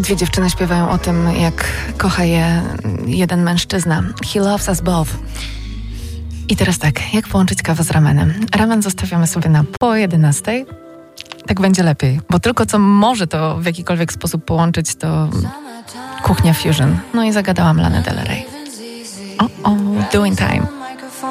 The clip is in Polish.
Dwie dziewczyny śpiewają o tym, jak kocha je jeden mężczyzna. He loves us both. I teraz tak, jak połączyć kawę z ramenem? Ramen zostawiamy sobie na po 11. Tak będzie lepiej, bo tylko co może to w jakikolwiek sposób połączyć, to kuchnia fusion. No i zagadałam Lanę Del Rey. Doing time.